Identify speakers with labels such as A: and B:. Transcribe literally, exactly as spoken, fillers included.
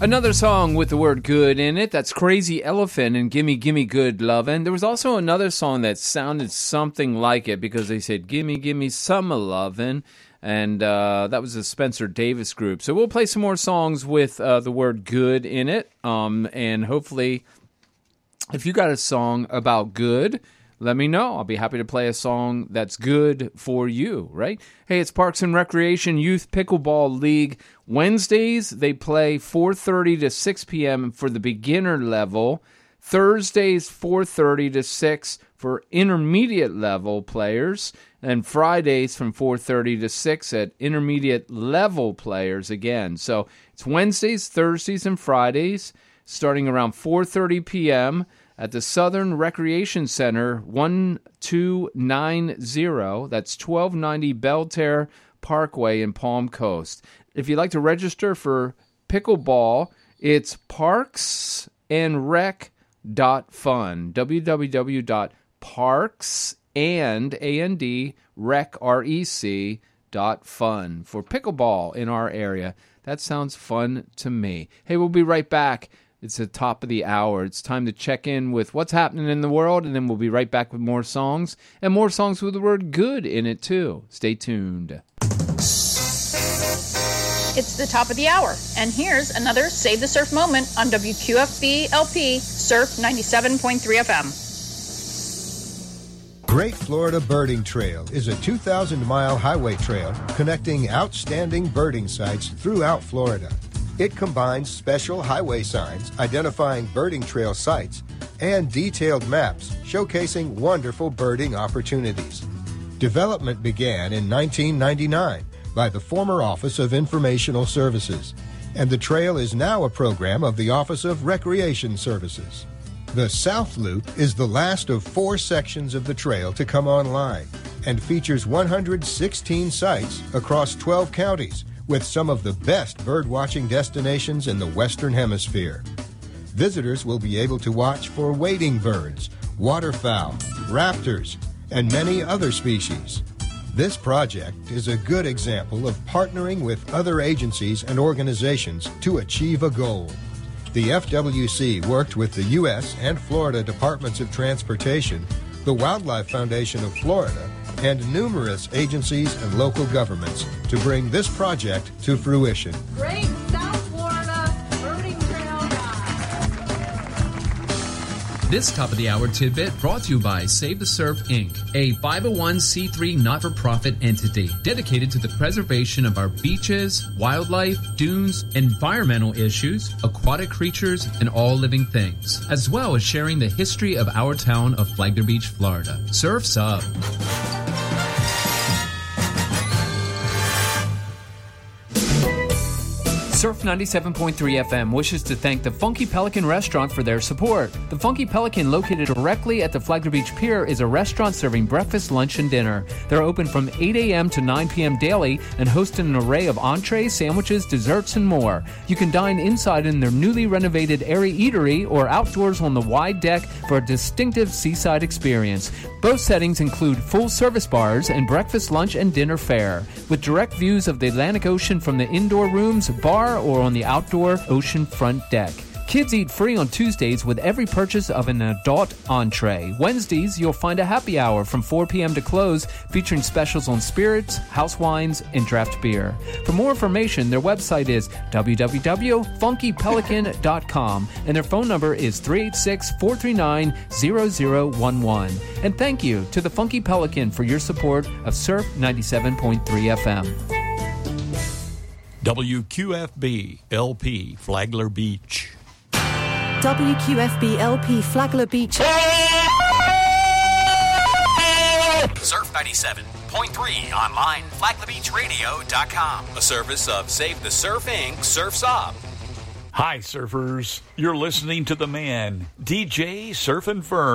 A: Another song with the word good in it. That's Crazy Elephant and Gimme Gimme Good Lovin'. There was also another song that sounded something like it because they said Gimme Gimme Summer Lovin'. And uh, that was the Spencer Davis group. So we'll play some more songs with uh, the word good in it. Um, and hopefully, if you got a song about good, let me know. I'll be happy to play a song that's good for you, right? Hey, it's Parks and Recreation Youth Pickleball League. Wednesdays, they play four thirty to six p.m. for the beginner level. Thursdays, four thirty to six for intermediate level players. And Fridays from four thirty to six at intermediate level players again. So it's Wednesdays, Thursdays, and Fridays starting around four thirty p.m. at the Southern Recreation Center, one two nine zero. That's twelve ninety Belterre Parkway in Palm Coast. If you'd like to register for pickleball, it's parks and rec dot fun. w w w dot parks and rec R E C dot fun for pickleball in our area. That sounds fun to me. Hey, we'll be right back. It's the top of the hour. It's time to check in with what's happening in the world, and then we'll be right back with more songs, and more songs with the word good in it, too. Stay tuned.
B: It's the top of the hour, and here's another Save the Surf moment on W Q F B L P Surf ninety-seven point three F M.
C: Great Florida Birding Trail is a two thousand mile highway trail connecting outstanding birding sites throughout Florida. It combines special highway signs identifying birding trail sites and detailed maps showcasing wonderful birding opportunities. Development began in nineteen ninety-nine by the former Office of Informational Services, and the trail is now a program of the Office of Recreation Services. The South Loop is the last of four sections of the trail to come online and features one hundred sixteen sites across twelve counties with some of the best birdwatching destinations in the Western Hemisphere. Visitors will be able to watch for wading birds, waterfowl, raptors, and many other species. This project is a good example of partnering with other agencies and organizations to achieve a goal. The F W C worked with the U S and Florida Departments of Transportation, the Wildlife Foundation of Florida, and numerous agencies and local governments to bring this project to fruition.
D: Great South Florida Birding Trail Guide.
E: This top of the hour tidbit brought to you by Save the Surf Incorporated, a five oh one c three not-for-profit entity dedicated to the preservation of our beaches, wildlife, dunes, environmental issues, aquatic creatures, and all living things, as well as sharing the history of our town of Flagler Beach, Florida. Surf's up.
A: Surf ninety-seven point three F M wishes to thank the Funky Pelican Restaurant for their support. The Funky Pelican, located directly at the Flagler Beach Pier, is a restaurant serving breakfast, lunch, and dinner. They're open from eight a.m. to nine p.m. daily and host an array of entrees, sandwiches, desserts, and more. You can dine inside in their newly renovated airy eatery or outdoors on the wide deck for a distinctive seaside experience. Both settings include full-service bars and breakfast, lunch, and dinner fare, with direct views of the Atlantic Ocean from the indoor rooms, bar, or on the outdoor ocean front deck. Kids eat free on Tuesdays with every purchase of an adult entree. Wednesdays, you'll find a happy hour from four p.m. to close, featuring specials on spirits, house wines, and draft beer. For more information, their website is w w w dot funky pelican dot com, and their phone number is three eight six, four three nine, zero zero one one. And thank you to the Funky Pelican for your support of Surf ninety-seven point three F M.
F: W Q F B L P Flagler Beach.
G: W Q F B L P Flagler Beach.
H: Surf ninety-seven point three online, flagler beach radio dot com. A service of Save the Surf Incorporated. Surf's Up.
F: Hi, surfers. You're listening to the man, D J Surf and Fern.